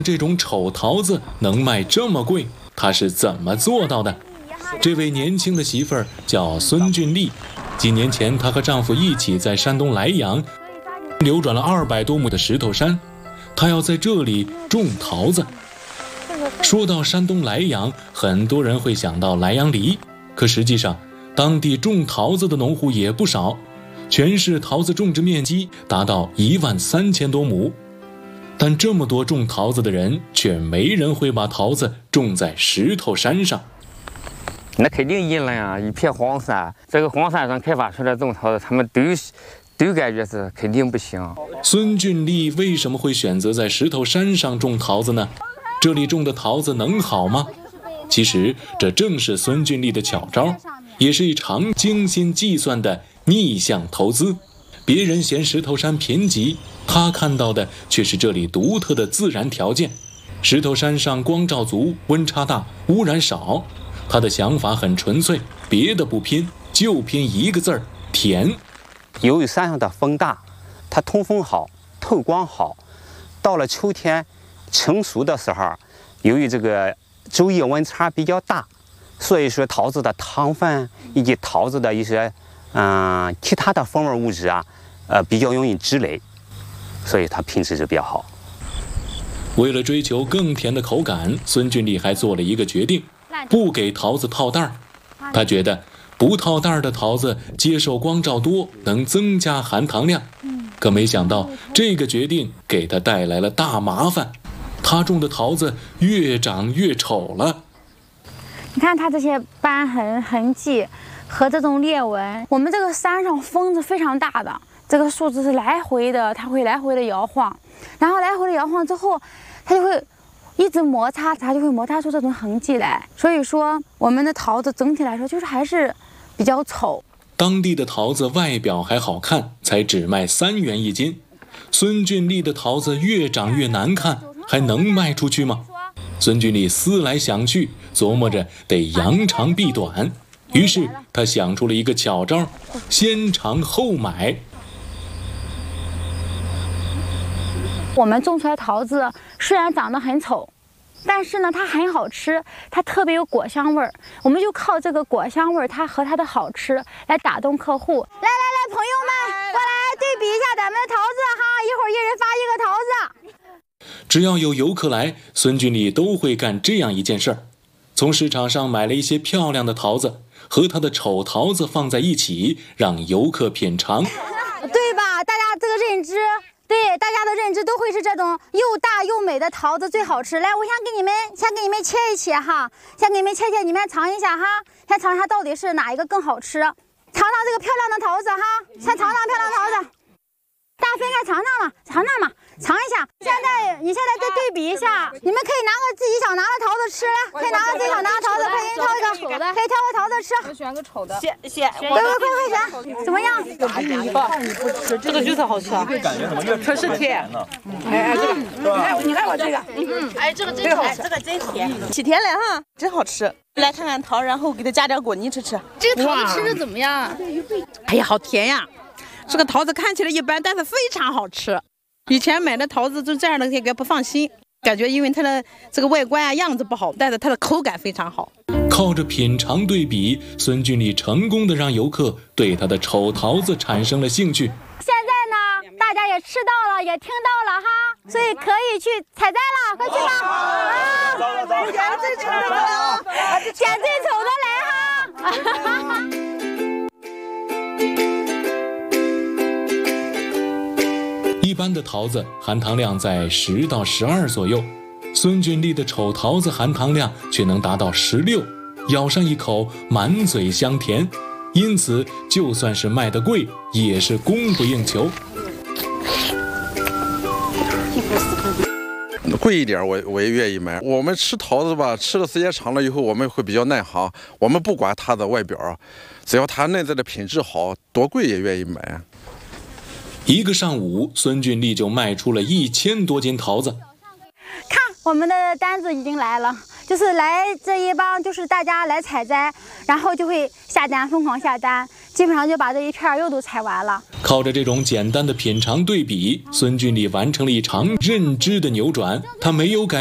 这种丑桃子能卖这么贵，他是怎么做到的？这位年轻的媳妇儿叫孙俊丽，几年前她和丈夫一起在山东莱阳流转了200多亩的石头山，她要在这里种桃子。说到山东莱阳，很多人会想到莱阳梨，可实际上当地种桃子的农户也不少，全市桃子种植面积达到13000多亩。但这么多种桃子的人，却没人会把桃子种在石头山上。 那肯定阴冷啊，一片荒山，这个荒山上开发出来种桃子，他们都感觉是肯定不行。 孙俊丽为什么会选择在石头山上种桃子呢？这里种的桃子能好吗？其实这正是孙俊丽的巧招，也是一场精心计算的逆向投资。别人嫌石头山贫瘠，他看到的却是这里独特的自然条件。石头山上光照足，温差大，污染少。他的想法很纯粹，别的不拼，就拼一个字儿：甜。 由于山上的风大，它通风好，透光好。到了秋天成熟的时候，由于这个昼夜温差比较大，所以说桃子的糖分以及桃子的一些其他的风味物质啊，比较容易积累，所以它品质就比较好。 为了追求更甜的口感，孙俊丽还做了一个决定，不给桃子套袋儿。他觉得不套袋儿的桃子接受光照多，能增加含糖量。可没想到这个决定给他带来了大麻烦，他种的桃子越长越丑了。 你看它这些斑痕痕迹和这种裂纹，我们这个山上风是非常大的，这个树枝是来回的，它会来回的摇晃，然后来回的摇晃之后，它就会一直摩擦，它就会摩擦出这种痕迹来。所以说我们的桃子整体来说就是还是比较丑。 当地的桃子外表还好看，才只卖3元1斤。孙俊丽的桃子越长越难看，还能卖出去吗？孙俊丽思来想去，琢磨着得扬长避短，于是他想出了一个巧招：先尝后买。 我们种出来桃子虽然长得很丑，但是呢它很好吃，它特别有果香味儿。我们就靠这个果香味儿，它和它的好吃来打动客户。来，朋友们，过来对比一下咱们的桃子哈，一会儿一人发一个桃子。 只要有游客来，孙俊丽都会干这样一件事儿：从市场上买了一些漂亮的桃子，和他的丑桃子放在一起，让游客品尝。 对吧？大家这个认知。对，大家的认知都会是这种又大又美的桃子最好吃。来，我先给你们切一切哈，先给你们切，你们尝一下哈，先尝一下到底是哪一个更好吃。尝尝这个漂亮的桃子哈，先尝尝漂亮桃子。大家分开尝一下。你现在再对比一下，你们可以拿个自己想拿的桃子吃，可以拿个自己想拿的桃子，可以挑一个，可以挑个桃子吃。 我选个丑的。 快选，怎么样？ 这个就是好吃，可是甜。哎，这个，你看我这个，哎，这个真好吃，这个真甜，起甜来哈，真好吃。来看看桃，然后给它加点果泥吃吃。 这个桃子吃着怎么样？ 哎呀，好甜呀！这个桃子看起来一般，但是非常好吃。以前买的桃子就这样的，也不放心，感觉因为它的这个外观啊样子不好，但是它的口感非常好。 靠着品尝对比，孙俊丽成功的让游客对他的丑桃子产生了兴趣。 现在呢，大家也吃到了，也听到了哈，所以可以去采摘了，快去吧！选最丑的，选最丑的来哈！ 一般的桃子含糖量在10到12左右，孙俊丽的丑桃子含糖量却能达到16，咬上一口满嘴香甜，因此就算是卖得贵，也是供不应求。 贵一点我也愿意买。我们吃桃子吧，吃的时间长了以后，我们会比较耐行，我们不管它的外表，只要它内在的品质好，多贵也愿意买。 一个上午，孙俊丽就卖出了1000多斤桃子。 看，我们的单子已经来了，就是来这一帮，就是大家来采摘，然后就会下单，疯狂下单。 基本上就把这一片又都采完了。 靠着这种简单的品尝对比，孙俊丽完成了一场认知的扭转。他没有改